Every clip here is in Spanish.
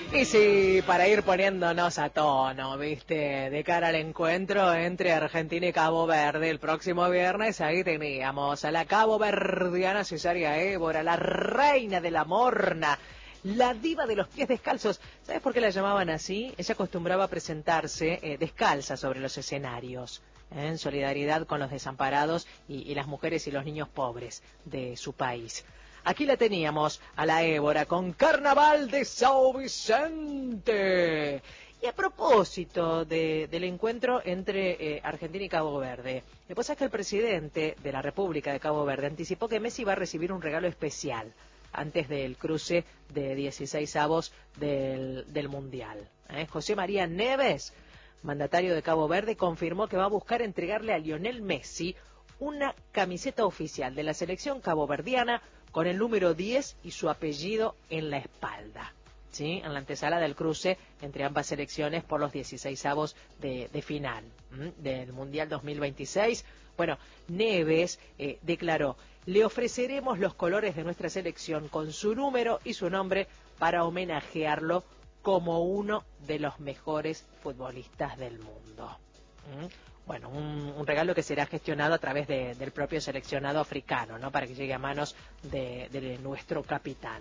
Y sí, para ir poniéndonos a tono, ¿viste? De cara al encuentro entre Argentina y Cabo Verde el próximo viernes, ahí teníamos a la caboverdiana Cesárea Évora, la reina de la morna, la diva de los pies descalzos. ¿Sabes por qué la llamaban así? Ella acostumbraba a presentarse descalza sobre los escenarios, en solidaridad con los desamparados y las mujeres y los niños pobres de su país. Aquí la teníamos, a la Évora, con Carnaval de São Vicente. Y a propósito del encuentro entre Argentina y Cabo Verde, lo que pasa es que el presidente de la República de Cabo Verde anticipó que Messi va a recibir un regalo especial antes del cruce de 16avos del Mundial. José María Neves, mandatario de Cabo Verde, confirmó que va a buscar entregarle a Lionel Messi una camiseta oficial de la selección caboverdiana con el número 10 y su apellido en la espalda, ¿sí? En la antesala del cruce entre ambas selecciones por los 16avos de final del Mundial 2026. Bueno, Neves declaró: le ofreceremos los colores de nuestra selección con su número y su nombre para homenajearlo como uno de los mejores futbolistas del mundo. Bueno, un regalo que será gestionado a través del propio seleccionado africano, ¿no? Para que llegue a manos de nuestro capitán.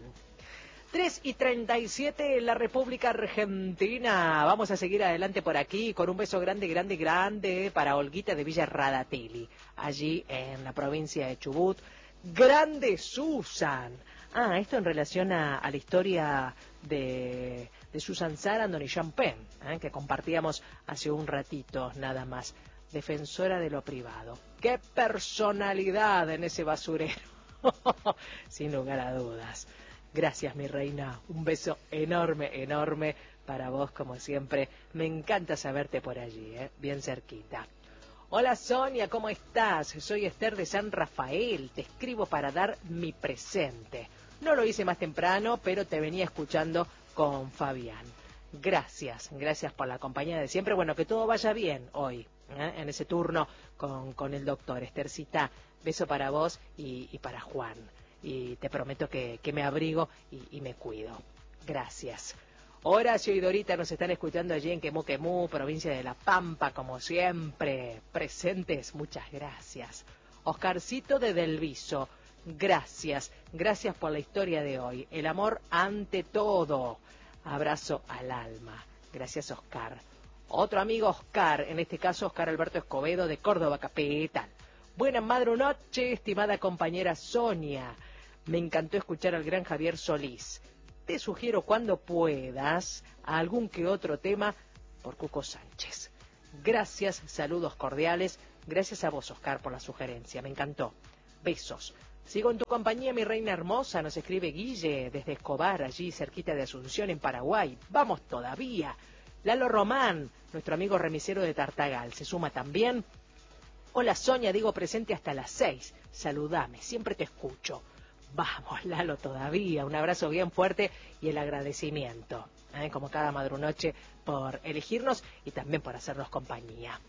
3:37 en la República Argentina. Vamos a seguir adelante por aquí con un beso grande, grande, grande para Olguita de Villa Radatili, allí en la provincia de Chubut. Grande Susan. Esto en relación a la historia de Susan Sarandon y Sean Penn, que compartíamos hace un ratito nada más. Defensora de lo privado. ¡Qué personalidad en ese basurero! Sin lugar a dudas. Gracias, mi reina. Un beso enorme, enorme para vos, como siempre. Me encanta saberte por allí, bien cerquita. Hola, Sonia, ¿cómo estás? Soy Esther de San Rafael. Te escribo para dar mi presente. No lo hice más temprano, pero te venía escuchando con Fabián. Gracias por la compañía de siempre. Bueno, que todo vaya bien hoy, en ese turno con el doctor. Esthercita, beso para vos y para Juan. Y te prometo que me abrigo y me cuido. Gracias. Horacio y Dorita nos están escuchando allí en Quemú Quemú, provincia de La Pampa, como siempre. Presentes, muchas gracias. Oscarcito de Delviso, gracias por la historia de hoy. El amor ante todo. Abrazo al alma. Gracias, Oscar. Otro amigo, Oscar, en este caso Oscar Alberto Escobedo de Córdoba Capital. Buenas madrunoche, estimada compañera Sonia. Me encantó escuchar al gran Javier Solís. Te sugiero cuando puedas a algún que otro tema por Cuco Sánchez. Gracias, saludos cordiales. Gracias a vos, Oscar, por la sugerencia. Me encantó. Besos. Sigo en tu compañía, mi reina hermosa, nos escribe Guille desde Escobar, allí cerquita de Asunción, en Paraguay. ¡Vamos todavía! Lalo Román, nuestro amigo remisero de Tartagal, se suma también. Hola, Sonia, digo presente hasta las 6. Saludame, siempre te escucho. Vamos, Lalo, todavía. Un abrazo bien fuerte y el agradecimiento, como cada madrunoche, por elegirnos y también por hacernos compañía.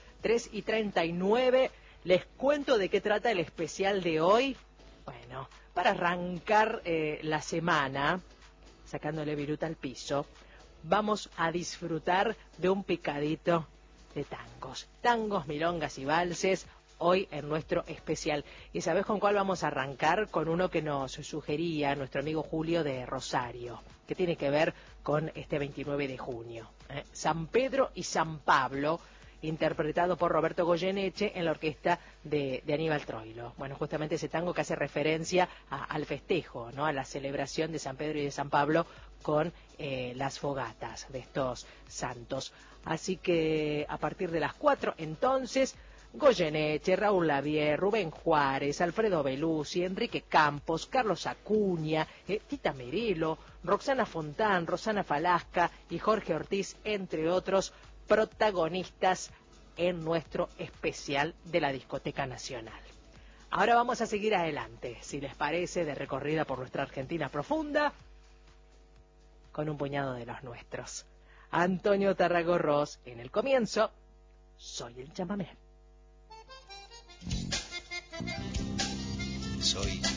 3:39, les cuento de qué trata el especial de hoy. Bueno, para arrancar la semana, sacándole viruta al piso, vamos a disfrutar de un picadito de tangos, milongas y valses, hoy en nuestro especial. ¿Y sabés con cuál vamos a arrancar? Con uno que nos sugería nuestro amigo Julio de Rosario, que tiene que ver con este 29 de junio. San Pedro y San Pablo, interpretado por Roberto Goyeneche en la orquesta de Aníbal Troilo. Bueno, justamente ese tango que hace referencia al festejo, ¿no? A la celebración de San Pedro y de San Pablo con las fogatas de estos santos. Así que a partir de las 4, entonces, Goyeneche, Raúl Lavie, Rubén Juárez, Alfredo Belusi, Enrique Campos, Carlos Acuña, Tita Merelo, Roxana Fontán, Rosana Falasca y Jorge Ortiz, entre otros protagonistas en nuestro especial de la Discoteca Nacional. Ahora vamos a seguir adelante, si les parece, de recorrida por nuestra Argentina profunda, con un puñado de los nuestros. Antonio Tarragorros, en el comienzo, Soy el chamamé. Soy